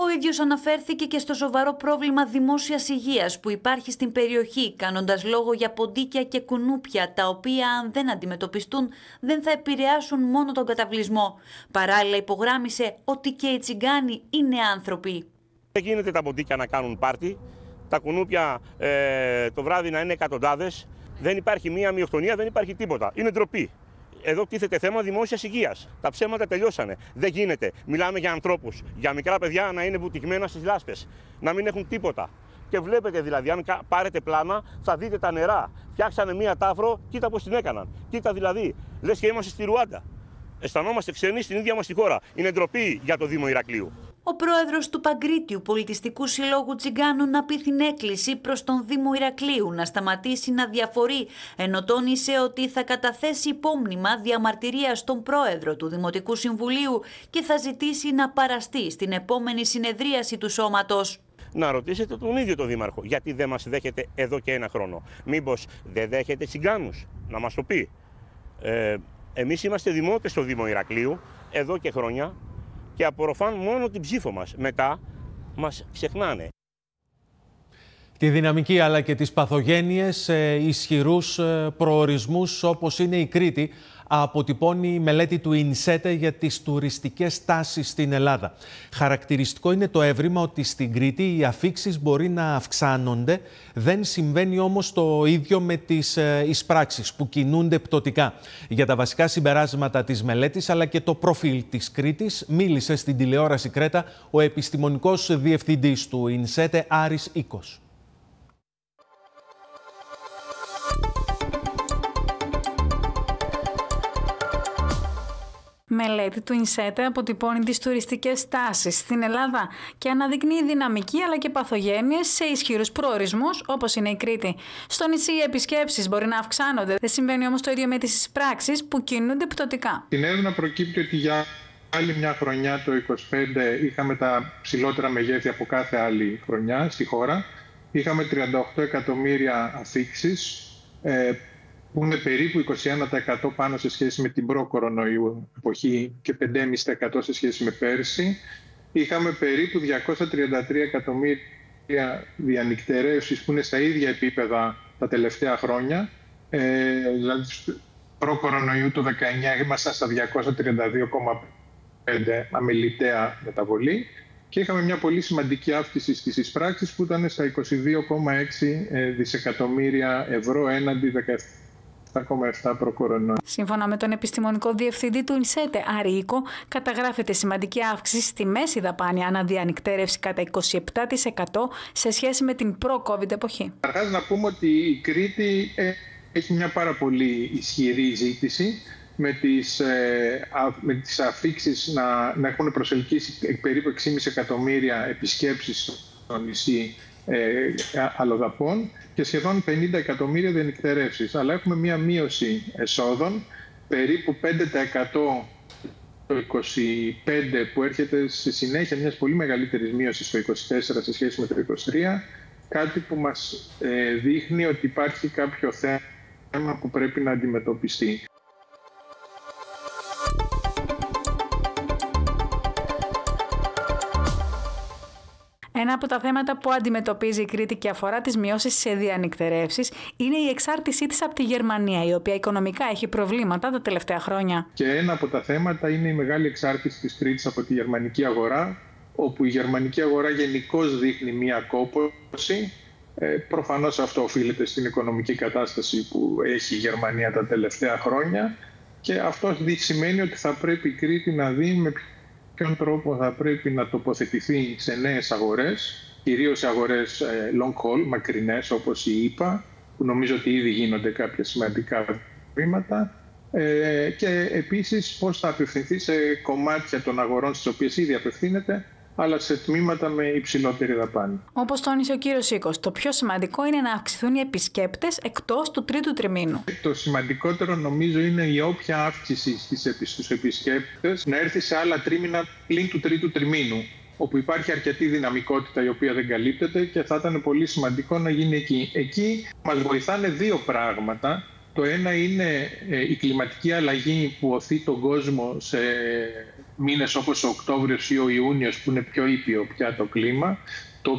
Ο ίδιος αναφέρθηκε και στο σοβαρό πρόβλημα δημόσιας υγείας που υπάρχει στην περιοχή, κάνοντας λόγο για ποντίκια και κουνούπια, τα οποία αν δεν αντιμετωπιστούν δεν θα επηρεάσουν μόνο τον καταβλισμό. Παράλληλα υπογράμμισε ότι και οι τσιγκάνοι είναι άνθρωποι. Δεν γίνεται τα ποντίκια να κάνουν πάρτι, τα κουνούπια το βράδυ να είναι εκατοντάδες, δεν υπάρχει μία μειοκτονία, δεν υπάρχει τίποτα. Είναι ντροπή. Εδώ τίθεται θέμα δημόσιας υγείας. Τα ψέματα τελειώσανε. Δεν γίνεται. Μιλάμε για ανθρώπους, για μικρά παιδιά να είναι βουτυγμένα στις λάσπες, να μην έχουν τίποτα. Και βλέπετε δηλαδή, αν πάρετε πλάνα, θα δείτε τα νερά. Φτιάξανε μία τάφρο, κοίτα πώς την έκαναν. Κοίτα δηλαδή, λες και είμαστε στη Ρουάντα. Αισθανόμαστε ξένοι στην ίδια μας τη χώρα. Είναι ντροπή για το Δήμο Ηρακλείου. Ο πρόεδρος του Παγκρίτιου Πολιτιστικού Συλλόγου Τσιγκάνων απίθυνε έκκληση προς τον Δήμο Ηρακλείου να σταματήσει να διαφορεί, ενώ τόνισε ότι θα καταθέσει υπόμνημα διαμαρτυρίας στον πρόεδρο του Δημοτικού Συμβουλίου και θα ζητήσει να παραστεί στην επόμενη συνεδρίαση του σώματος. Να ρωτήσετε τον ίδιο τον Δήμαρχο, γιατί δεν μας δέχεται εδώ και ένα χρόνο. Μήπως δεν δέχεται τσιγκάνους, να μας το πει. Εμείς είμαστε δημότες στο Δήμο Ηρακλείου εδώ και χρόνια και απορροφάν μόνο την ψήφο μας. Μετά μας ξεχνάνε. Τη δυναμική αλλά και τις παθογένειες σε ισχυρούς προορισμούς όπως είναι η Κρήτη αποτυπώνει η μελέτη του ΙΝΣΕΤΕ για τις τουριστικές τάσεις στην Ελλάδα. Χαρακτηριστικό είναι το έβριμα ότι στην Κρήτη οι αφίξεις μπορεί να αυξάνονται, δεν συμβαίνει όμως το ίδιο με τις εισπράξεις που κινούνται πτωτικά. Για τα βασικά συμπεράσματα της μελέτης αλλά και το προφίλ της Κρήτης μίλησε στην τηλεόραση Κρέτα ο επιστημονικός διευθυντής του ΙΝΣΕΤΕ Άρης Οίκος. Μελέτη του ΙΝΣΕΤΕ αποτυπώνει τις τουριστικές τάσεις στην Ελλάδα και αναδεικνύει δυναμική αλλά και παθογένειες σε ισχυρούς προορισμούς όπως είναι η Κρήτη. Στο νησί οι επισκέψεις μπορεί να αυξάνονται, δεν συμβαίνει όμως το ίδιο με τις εισπράξεις που κινούνται πτωτικά. Στην έρευνα προκύπτει ότι για άλλη μια χρονιά το 2025 είχαμε τα ψηλότερα μεγέθη από κάθε άλλη χρονιά στη χώρα. Είχαμε 38 εκατομμύρια αφίξεις, που είναι περίπου 21% πάνω σε σχέση με την προ-κορονοϊού εποχή και 5,5% σε σχέση με πέρσι. Είχαμε περίπου 233 εκατομμύρια διανυκτερεύσεις που είναι στα ίδια επίπεδα τα τελευταία χρόνια. Δηλαδή, προ-κορονοϊού το 19 ήμασταν στα 232,5 αμεληταία μεταβολή και είχαμε μια πολύ σημαντική αύξηση στις εισπράξεις που ήταν στα 22,6 δισεκατομμύρια ευρώ έναντι 17,7 προ-κορονοϊού. Σύμφωνα με τον επιστημονικό διευθυντή του ΙΝΣΕΤΕ, Άρη Οίκο, καταγράφεται σημαντική αύξηση στη μέση δαπάνη αναδιανυκτέρευση κατά 27% σε σχέση με την προ-COVID εποχή. Καταρχάς να πούμε ότι η Κρήτη έχει μια πάρα πολύ ισχυρή ζήτηση με τις αφίξεις να έχουν προσελκύσει περίπου 6,5 εκατομμύρια επισκέψεις στο νησί αλλοδαπών και σχεδόν 50 εκατομμύρια διανυκτερεύσεις. Αλλά έχουμε μία μείωση εσόδων, περίπου 5% το 25 που έρχεται στη συνέχεια μιας πολύ μεγαλύτερης μείωσης το 24 σε σχέση με το 23, κάτι που μας δείχνει ότι υπάρχει κάποιο θέμα που πρέπει να αντιμετωπιστεί. Ένα από τα θέματα που αντιμετωπίζει η Κρήτη και αφορά τις μειώσεις σε διανυκτερεύσεις είναι η εξάρτησή της από τη Γερμανία, η οποία οικονομικά έχει προβλήματα τα τελευταία χρόνια. Και ένα από τα θέματα είναι η μεγάλη εξάρτηση της Κρήτης από τη γερμανική αγορά, όπου η γερμανική αγορά γενικώς δείχνει μία κόπωση. Προφανώς αυτό οφείλεται στην οικονομική κατάσταση που έχει η Γερμανία τα τελευταία χρόνια και αυτό σημαίνει ότι θα πρέπει η Κρήτη να δει με ποιον τρόπο θα πρέπει να τοποθετηθεί σε νέες αγορές, κυρίως σε αγορές long haul, μακρινές όπως η ΗΠΑ, που νομίζω ότι ήδη γίνονται κάποια σημαντικά βήματα, και επίσης πώς θα απευθυνθεί σε κομμάτια των αγορών στις οποίες ήδη απευθύνεται, αλλά σε τμήματα με υψηλότερη δαπάνη. Όπως τόνισε ο κύριος Οίκος, το πιο σημαντικό είναι να αυξηθούν οι επισκέπτες εκτός του τρίτου τριμήνου. Το σημαντικότερο νομίζω είναι η όποια αύξηση στους επισκέπτες να έρθει σε άλλα τρίμηνα πλην του τρίτου τριμήνου, όπου υπάρχει αρκετή δυναμικότητα η οποία δεν καλύπτεται και θα ήταν πολύ σημαντικό να γίνει εκεί. Εκεί μας βοηθάνε δύο πράγματα. Το ένα είναι η κλιματική αλλαγή που οθεί τον κόσμο σε μήνες όπως ο Οκτώβριος ή ο Ιούνιος, που είναι πιο ήπιο πια το κλίμα,